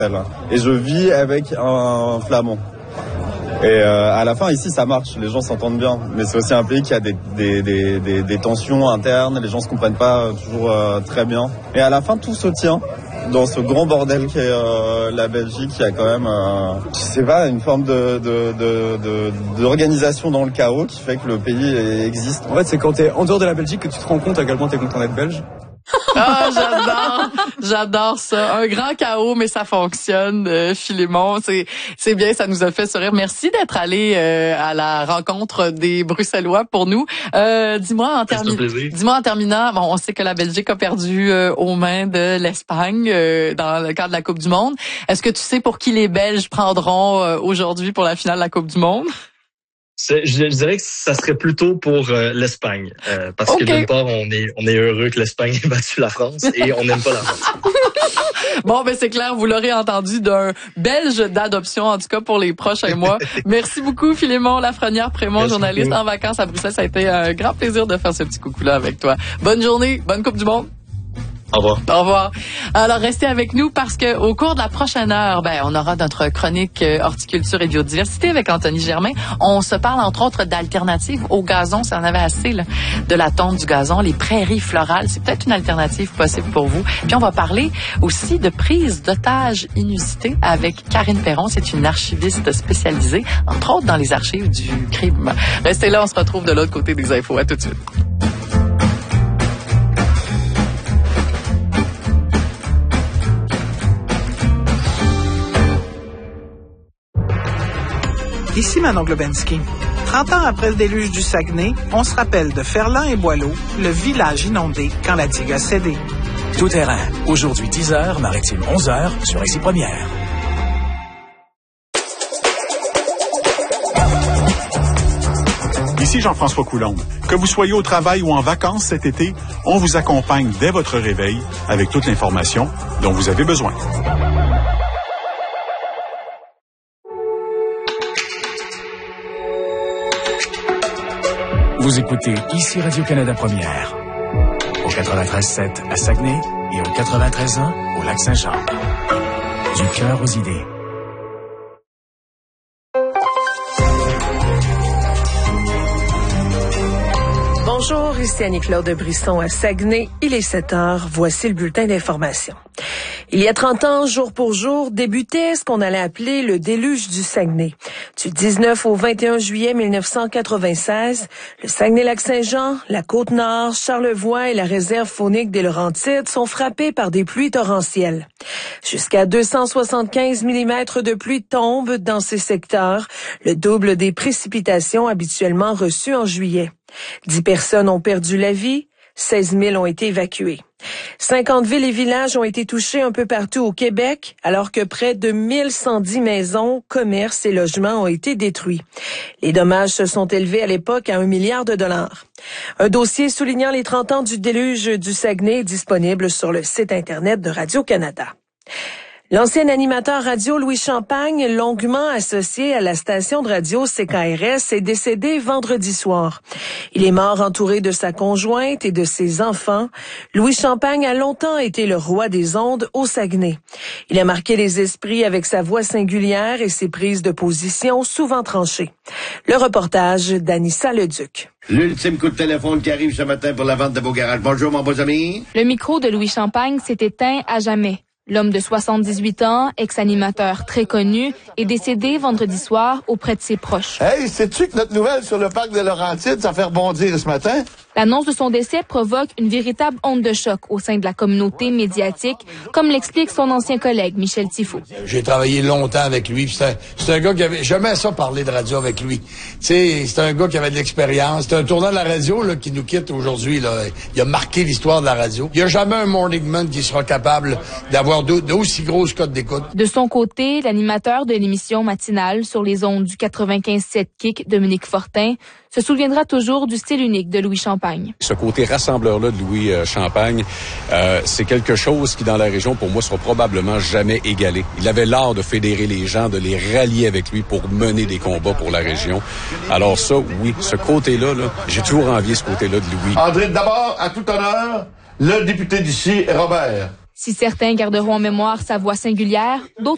Et je vis avec un flamand. Et à la fin, ici, ça marche, les gens s'entendent bien. Mais c'est aussi un pays qui a des tensions internes, les gens se comprennent pas toujours très bien. Et à la fin, tout se tient dans ce grand bordel qu'est la Belgique. Il y a quand même, je sais pas, une forme d'organisation dans le chaos qui fait que le pays existe. En fait, c'est quand t'es en dehors de la Belgique que tu te rends compte à quel point t'es content d'être belge. Ah, j'adore ça. Un grand chaos, mais ça fonctionne. Philémon, c'est bien, ça nous a fait sourire. Merci d'être allé à la rencontre des Bruxellois pour nous. Dis-moi en terminant, bon, on sait que la Belgique a perdu aux mains de l'Espagne dans le cadre de la Coupe du Monde. Est-ce que tu sais pour qui les Belges prendront aujourd'hui pour la finale de la Coupe du Monde? Je dirais que ça serait plutôt pour l'Espagne, parce que d'une part on est heureux que l'Espagne ait battu la France et on n'aime pas la France. Bon, ben c'est clair, vous l'aurez entendu d'un Belge d'adoption, en tout cas pour les prochains mois. Merci beaucoup, Philémon Lafrenière-Prémont, journaliste en vacances à Bruxelles. Ça a été un grand plaisir de faire ce petit coucou-là avec toi. Bonne journée, bonne Coupe du Monde. Au revoir. Au revoir. Alors, restez avec nous parce que au cours de la prochaine heure, on aura notre chronique horticulture et biodiversité avec Anthony Germain. On se parle, entre autres, d'alternatives au gazon. Ça en avait assez, là, de la tonte du gazon. Les prairies florales, c'est peut-être une alternative possible pour vous. Puis, on va parler aussi de prise d'otages inusitée avec Karine Perron. C'est une archiviste spécialisée, entre autres, dans les archives du crime. Restez là, on se retrouve de l'autre côté des infos. À tout de suite. Ici Manon Globensky. 30 ans après le déluge du Saguenay, on se rappelle de Ferland et Boileau, le village inondé quand la digue a cédé. Tout terrain. Aujourd'hui 10h, Maritime 11h sur Ici Première. Ici Jean-François Coulombe. Que vous soyez au travail ou en vacances cet été, on vous accompagne dès votre réveil avec toute l'information dont vous avez besoin. Vous écoutez Ici Radio-Canada Première, au 93.7 à Saguenay et au 93.1 au Lac-Saint-Jean. Du cœur aux idées. Bonjour, ici Annie-Claude Brisson à Saguenay. Il est 7h. Voici le bulletin d'information. Il y a 30 ans, jour pour jour, débutait ce qu'on allait appeler le déluge du Saguenay. Du 19 au 21 juillet 1996, le Saguenay-Lac-Saint-Jean, la Côte-Nord, Charlevoix et la réserve faunique des Laurentides sont frappés par des pluies torrentielles. Jusqu'à 275 mm de pluie tombent dans ces secteurs, le double des précipitations habituellement reçues en juillet. 10 personnes ont perdu la vie, 16 000 ont été évacuées. 50 villes et villages ont été touchés un peu partout au Québec, alors que près de 1110 maisons, commerces et logements ont été détruits. Les dommages se sont élevés à l'époque à $1 milliard. Un dossier soulignant les 30 ans du déluge du Saguenay est disponible sur le site Internet de Radio-Canada. L'ancien animateur radio Louis Champagne, longuement associé à la station de radio CKRS, est décédé vendredi soir. Il est mort entouré de sa conjointe et de ses enfants. Louis Champagne a longtemps été le roi des ondes au Saguenay. Il a marqué les esprits avec sa voix singulière et ses prises de position souvent tranchées. Le reportage d'Anissa Leduc. L'ultime coup de téléphone qui arrive ce matin pour la vente de vos garages. Bonjour, mon beau ami. Le micro de Louis Champagne s'est éteint à jamais. L'homme de 78 ans, ex-animateur très connu, est décédé vendredi soir auprès de ses proches. Hey, sais-tu que notre nouvelle sur le parc des Laurentides, ça fait rebondir ce matin? L'annonce de son décès provoque une véritable onde de choc au sein de la communauté médiatique, comme l'explique son ancien collègue Michel Tifo. J'ai travaillé longtemps avec lui, c'est un gars qui avait jamais ça parler de radio avec lui. Tu sais, c'est un gars qui avait de l'expérience. C'est un tournant de la radio là qui nous quitte aujourd'hui là. Il a marqué l'histoire de la radio. Il y a jamais un morning man qui sera capable d'avoir d'aussi grosses cotes d'écoute. De son côté, l'animateur de l'émission matinale sur les ondes du 95.7 Kick, Dominique Fortin, se souviendra toujours du style unique de Louis Champagne. Ce côté rassembleur-là de Louis Champagne, c'est quelque chose qui, dans la région, pour moi, sera probablement jamais égalé. Il avait l'art de fédérer les gens, de les rallier avec lui pour mener des combats pour la région. Alors ça, oui, ce côté-là, j'ai toujours envié ce côté-là de Louis. André, d'abord, à tout honneur, le député d'ici, Robert. Si certains garderont en mémoire sa voix singulière, d'autres